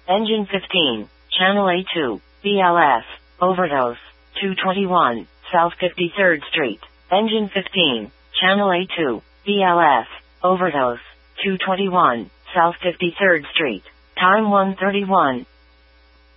Engine 15, Channel A2, BLS, overdose, 221, South 53rd Street. Engine 15, Channel A2, BLS, overdose, 221, South 53rd Street. Time 1:31.